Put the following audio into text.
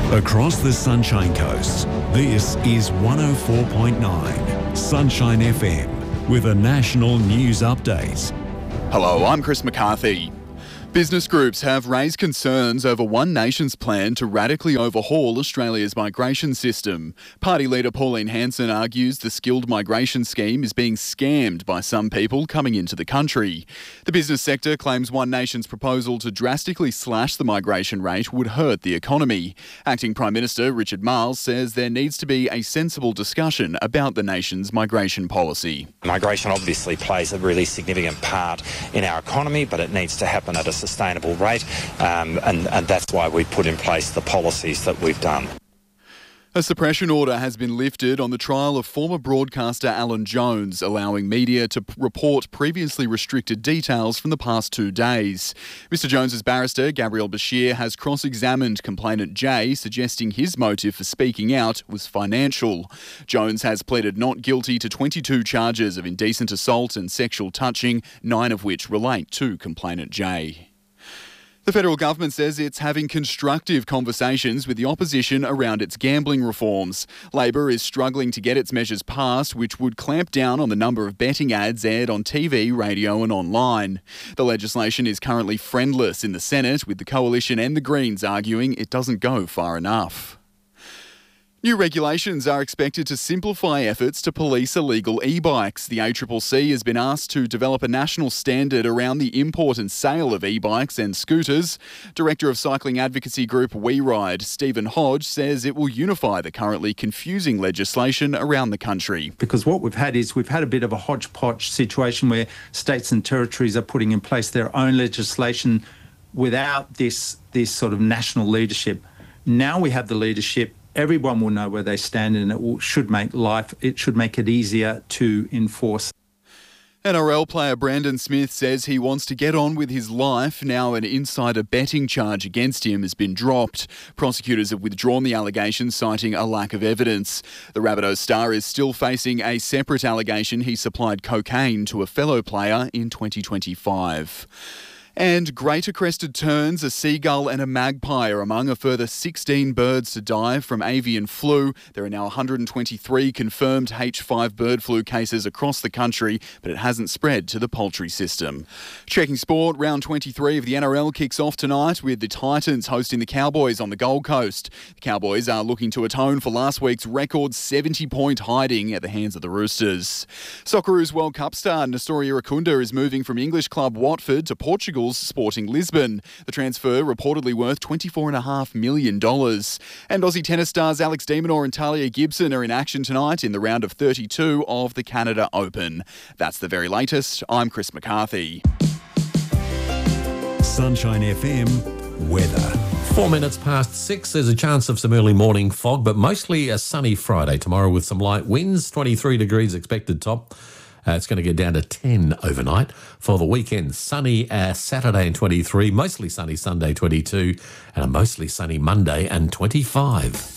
Across the Sunshine Coast, this is 104.9 Sunshine FM with a national news update. Hello, I'm Chris McCarthy. Business groups have raised concerns over One Nation's plan to radically overhaul Australia's migration system. Party leader Pauline Hanson argues the skilled migration scheme is being scammed by some people coming into the country. The business sector claims One Nation's proposal to drastically slash the migration rate would hurt the economy. Acting Prime Minister Richard Marles says there needs to be a sensible discussion about the nation's migration policy. Migration obviously plays a really significant part in our economy, but it needs to happen at a sustainable rate, and that's why we put in place the policies that we've done. A suppression order has been lifted on the trial of former broadcaster Alan Jones, allowing media to report previously restricted details from the past 2 days. Mr Jones's barrister, Gabriel Bashir, has cross-examined complainant Jay, suggesting his motive for speaking out was financial. Jones has pleaded not guilty to 22 charges of indecent assault and sexual touching, 9 of which relate to complainant Jay. The federal government says it's having constructive conversations with the opposition around its gambling reforms. Labor is struggling to get its measures passed, which would clamp down on the number of betting ads aired on TV, radio and online. The legislation is currently friendless in the Senate, with the Coalition and the Greens arguing it doesn't go far enough. New regulations are expected to simplify efforts to police illegal e-bikes. The ACCC has been asked to develop a national standard around the import and sale of e-bikes and scooters. Director of cycling advocacy group WeRide, Stephen Hodge, says it will unify the currently confusing legislation around the country. Because what we've had a bit of a hodgepodge situation where states and territories are putting in place their own legislation without this sort of national leadership. Now we have the leadership. Everyone will know where they stand, and it should make it easier to enforce. NRL player Brandon Smith says he wants to get on with his life now an insider betting charge against him has been dropped. Prosecutors have withdrawn the allegation, citing a lack of evidence. The Rabbitohs star is still facing a separate allegation he supplied cocaine to a fellow player in 2025. And greater crested terns, a seagull and a magpie are among a further 16 birds to die from avian flu. There are now 123 confirmed H5 bird flu cases across the country, but it hasn't spread to the poultry system. Checking sport, round 23 of the NRL kicks off tonight with the Titans hosting the Cowboys on the Gold Coast. The Cowboys are looking to atone for last week's record 70-point hiding at the hands of the Roosters. Socceroos World Cup star Nestory Irankunda is moving from English club Watford to Portugal's Sporting Lisbon. The transfer reportedly worth $24.5 million. And Aussie tennis stars Alex de Minaur and Talia Gibson are in action tonight in the round of 32 of the Canada Open. That's the very latest. I'm Chris McCarthy. Sunshine FM weather. 4 minutes past 6, there's a chance of some early morning fog, but mostly a sunny Friday tomorrow with some light winds, 23 degrees expected top. It's going to get down to 10 overnight. For the weekend, sunny Saturday and 23, mostly sunny Sunday 22, and a mostly sunny Monday and 25.